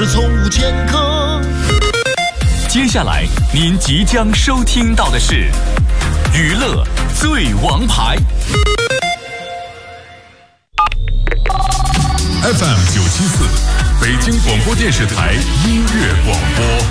是从无前科。 接下来您即将收听到的是娱乐最王牌 FM974北京广播电视台音乐广播。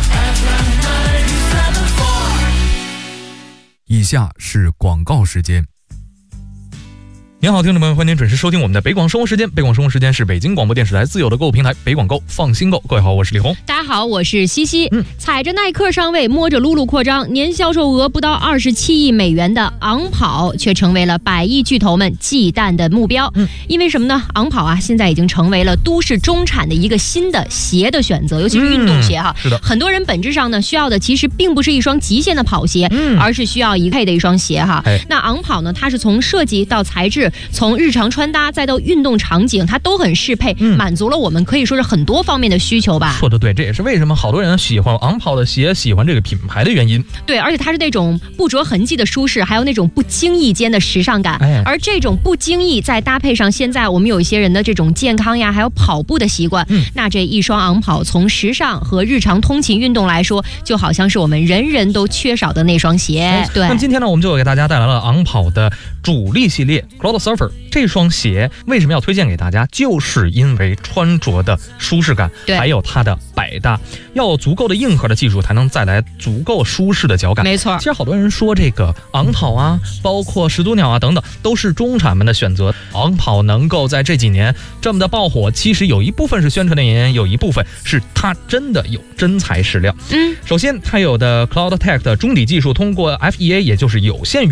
以下是广告时间。 您好，听众朋友们，欢迎您准时收听我们的北广生活时间。北广生活时间是北京广播电视台自有的购物平台北广购，放心购。各位好，我是李红。 大家好，我是西西。踩着耐克上位，摸着露露扩张，年销售额不到27亿美元的昂跑，却成为了百亿巨头们忌惮的目标。因为什么呢？昂跑啊，现在已经成为了都市中产的一个新的鞋的选择，尤其是运动鞋哈。 是的， 很多人本质上呢，需要的其实并不是一双极限的跑鞋，而是需要一配的一双鞋哈。那昂跑呢，它是从设计到材质，从日常穿搭再到运动场景，它都很适配，满足了我们可以说是很多方面的需求吧。 说得对，这也是为什么好多人喜欢昂跑的鞋，喜欢这个品牌的原因。 对，而且它是那种不着痕迹的舒适，还有那种不经意间的时尚感。而这种不经意再搭配上现在我们有一些人的这种健康呀，还有跑步的习惯，那这一双昂跑从时尚和日常通勤运动来说，就好像是我们人人都缺少的那双鞋。对。 那么今天呢，我们就给大家带来了昂跑的主力系列 Cloud Surfer。这双鞋为什么要推荐给大家？就是因为穿着的舒适感，还有它的百搭，要有足够的硬核的技术，才能带来足够舒适的脚感。 没错， 其实好多人说这个昂跑啊，包括始祖鸟啊等等，都是中产们的选择。昂跑能够在这几年这么的爆火，其实有一部分是宣传的原因，有一部分是它真的有真材实料。首先它有的 Cloud Tech 的中底技术，通过 FEA 也就是有限